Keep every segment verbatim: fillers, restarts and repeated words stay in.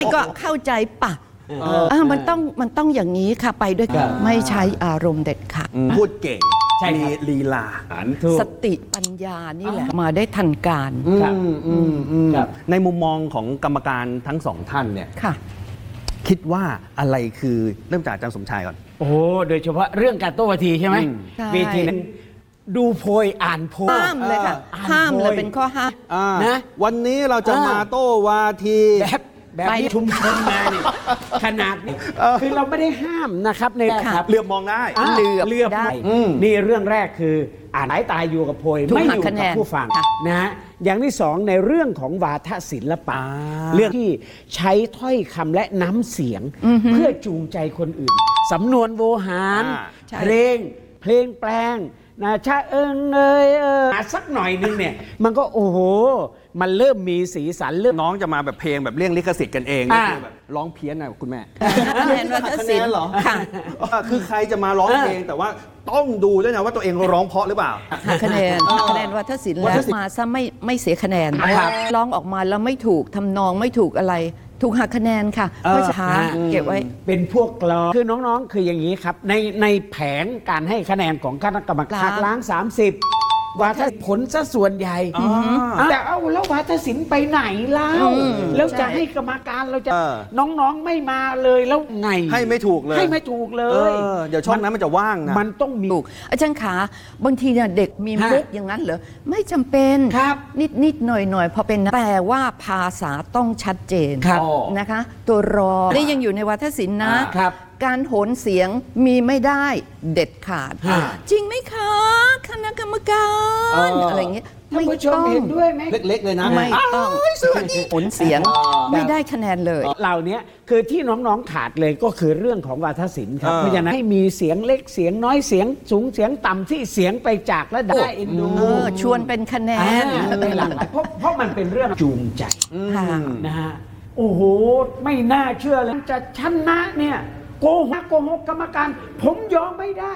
ก็เข้าใจปะอ่ามันต้องมันต้องอย่างนี้ค่ะไปด้วยกันไม่ใช้อารมณ์เด็ดขาดพูดเก่งมีลีลาสติปัญญานี่แหละมาได้ทันการในมุมมองของกรรมการทั้งสองท่านเนี่ยค่ะคิดว่าอะไรคือเริ่มจากอาจารย์สมชายก่อนโอ้โดยเฉพาะเรื่องการโต้วาทีใช่ไหมเวทีนั้นดูโพยอ่านโพยห้ามเลยค่ะห้ามเลยเป็นข้อห้ามนะวันนี้เราจะมาโต้วาทีแบบแบบที่ชุมชนมาเนี่ยขนาดนี้คือเราไม่ได้ห้ามนะครับในครับเลือบมองได้เลือบเลือบได้นี่เรื่องแรกคืออ่านสายตาอยู่กับโพยไม่อยู่กับผู้ฟังนะฮะอย่างที่สองในเรื่องของวาทศิลปะเรื่องที่ใช้ถ้อยคำและน้ำเสียงเพื่อจูงใจคนอื่นสำนวนโวหารเพลงเพลงแปลงนะชาเอิงเอยเออสักหน่อยนึงเนี่ยมันก็โอ้โหมันเริ่มมีสีสันเริ่มน้องจะมาแบบเพลงแบบเลี่ยงลิขสิทธิ์กันเองก็คือแบบร้องเพี้ยนนะคุณแม่คะแนนวัฒนศิลป์เหรอค่ะคือใครจะมาร้องเพลงแต่ว่าต้องดูด้วยนะว่าตัวเองร้องเพราะหรือเปล่าคะแนนคะแนนวัฒนศิลป์แล้วมาซะไม่ไม่เสียคะแนนร้องออกมาแล้วไม่ถูกทำนองไม่ถูกอะไรถูกหักคะแนนค่ะเพราะช้าเก็บไว้เป็นพวกกลอนคือน้องๆคืออย่างนี้ครับในในแผนการให้คะแนนของคณะกรรมการหักล้างสามสิบวาทผลซะส่วนใหญ่แต่เอาแล้ววาทศิลป์ไปไหนเล่าแล้วจะให้กรรมการเราจะน้องๆไม่มาเลยแล้วไงให้ไม่ถูกเลยให้ไม่ถูกเลยเดี๋ยวช่องนั้นมันจะว่างนะมันต้องมีอาจารย์ขาบางทีเนี่ยเด็กมีมุกอย่างนั้นเหรอไม่จำเป็นนิดนิดหน่อยหน่อยพอเป็นแต่ว่าภาษาต้องชัดเจนนะคะตัวรอนี่ยังอยู่ในวาทศิลป์นะการโหนเสียงมีไม่ได้เด็ดขาดจริงไหมคะคณะกรรมการอะไรเงี้ยไม่ต้องเห็นด้วยไหมเล็กๆเลยนะไม่ต้องโหนเสียงไม่ได้คะแนนเลยเหล่านี้คือที่น้องๆขาดเลยก็คือเรื่องของวาทศิลป์ครับเพราะฉะนั้นให้มีเสียงเล็กเสียงน้อยเสียงสูงเสียงต่ำที่เสียงไปจากระดับเอ็นดูชวนเป็นคะแนนเป็นหลักเพราะเพราะมันเป็นเรื่องจูงใจนะฮะโอ้โหไม่น่าเชื่อเลยจะชนะเนี่ยโกหกโกหกกรรมการผมยอมไม่ได้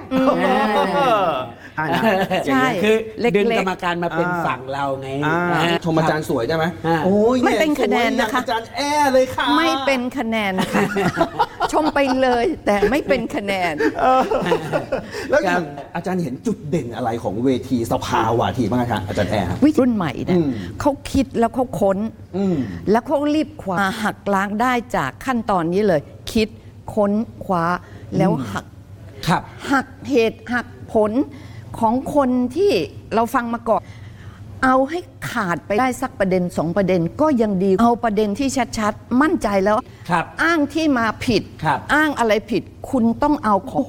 ใช่คือดึงกรรมการมาเป็นฝั่งเราไงชมอาจารย์สวยได้ไหมโอ้ยไม่เป็นคะแนนนะคะอาจารย์แอ้เลยค่ะไม่เป็นคะแนนค่ะชมไปเลยแต่ไม่เป็นคะแนนแล้วอาจารย์เห็นจุดเด่นอะไรของเวทีสภาวาทีบ้างคะอาจารย์แอ้วิรุ่นใหม่เนี่ยเขาคิดแล้วเขาค้นแล้วเขารีบคว้าหักล้างได้จากขั้นตอนนี้เลยคิดค้นคว้าแล้วหักหักเหตุหักผลของคนที่เราฟังมาก่อนเอาให้ขาดไปได้สักประเด็นสองประเด็นก็ยังดีเอาประเด็นที่ชัดๆมั่นใจแล้วอ้างที่มาผิดอ้างอะไรผิดคุณต้องเอาของ